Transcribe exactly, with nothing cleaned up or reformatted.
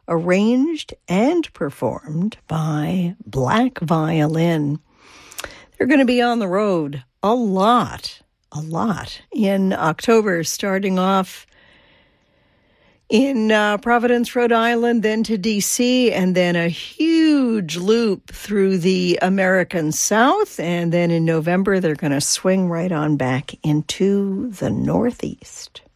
arranged and performed by Black Violin. They're going to be on the road a lot, a lot in October, starting off in uh, Providence, Rhode Island, then to D C, and then a huge loop through the American South. And then in November, they're going to swing right on back into the Northeast.